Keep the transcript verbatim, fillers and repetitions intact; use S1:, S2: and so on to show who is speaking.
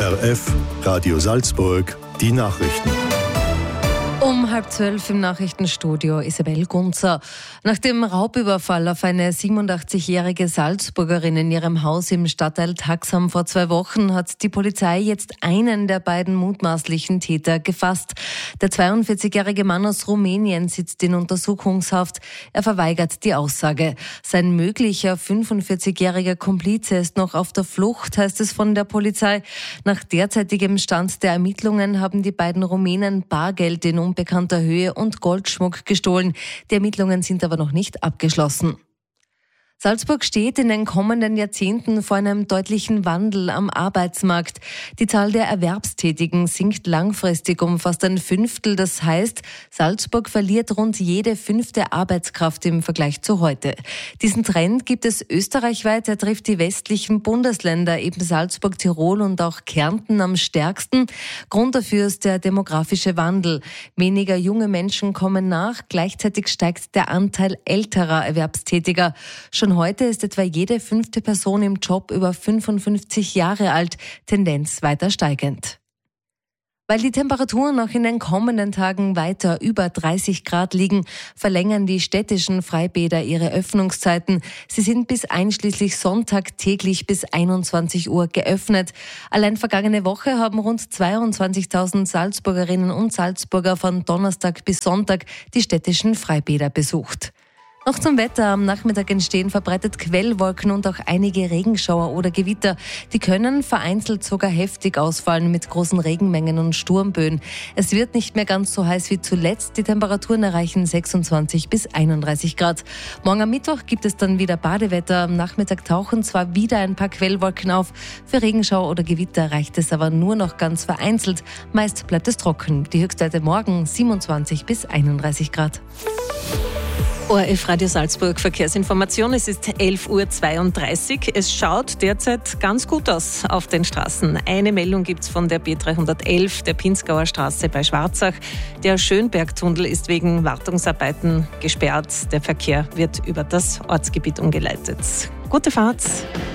S1: O R F, Radio Salzburg, die Nachrichten.
S2: Um halb zwölf im Nachrichtenstudio Isabel Gunzer. Nach dem Raubüberfall auf eine siebenundachtzigjährige Salzburgerin in ihrem Haus im Stadtteil Taxam vor zwei Wochen hat die Polizei jetzt einen der beiden mutmaßlichen Täter gefasst. Der zweiundvierzigjährige Mann aus Rumänien sitzt in Untersuchungshaft. Er verweigert die Aussage. Sein möglicher fünfundvierzigjähriger Komplize ist noch auf der Flucht, heißt es von der Polizei. Nach derzeitigem Stand der Ermittlungen haben die beiden Rumänen Bargeld in unbekannter Höhe und Goldschmuck gestohlen. Die Ermittlungen sind aber noch nicht abgeschlossen. Salzburg steht in den kommenden Jahrzehnten vor einem deutlichen Wandel am Arbeitsmarkt. Die Zahl der Erwerbstätigen sinkt langfristig um fast ein Fünftel. Das heißt, Salzburg verliert rund jede fünfte Arbeitskraft im Vergleich zu heute. Diesen Trend gibt es österreichweit. Er trifft die westlichen Bundesländer, eben Salzburg, Tirol und auch Kärnten am stärksten. Grund dafür ist der demografische Wandel. Weniger junge Menschen kommen nach. Gleichzeitig steigt der Anteil älterer Erwerbstätiger. Schon heute ist etwa jede fünfte Person im Job über fünfundfünfzig Jahre alt, Tendenz weiter steigend. Weil die Temperaturen auch in den kommenden Tagen weiter über dreißig Grad liegen, verlängern die städtischen Freibäder ihre Öffnungszeiten. Sie sind bis einschließlich Sonntag täglich bis einundzwanzig Uhr geöffnet. Allein vergangene Woche haben rund zweiundzwanzigtausend Salzburgerinnen und Salzburger von Donnerstag bis Sonntag die städtischen Freibäder besucht. Noch zum Wetter. Am Nachmittag entstehen verbreitet Quellwolken und auch einige Regenschauer oder Gewitter. Die können vereinzelt sogar heftig ausfallen mit großen Regenmengen und Sturmböen. Es wird nicht mehr ganz so heiß wie zuletzt. Die Temperaturen erreichen sechsundzwanzig bis einunddreißig Grad. Morgen am Mittwoch gibt es dann wieder Badewetter. Am Nachmittag tauchen zwar wieder ein paar Quellwolken auf. Für Regenschauer oder Gewitter reicht es aber nur noch ganz vereinzelt. Meist bleibt es trocken. Die Höchstwerte morgen siebenundzwanzig bis einunddreißig Grad.
S3: O R F Radio Salzburg Verkehrsinformation. Es ist elf Uhr zweiunddreißig. Es schaut derzeit ganz gut aus auf den Straßen. Eine Meldung gibt es von der B dreihundertelf, der Pinzgauer Straße bei Schwarzach. Der Schönbergtunnel ist wegen Wartungsarbeiten gesperrt. Der Verkehr wird über das Ortsgebiet umgeleitet. Gute Fahrt!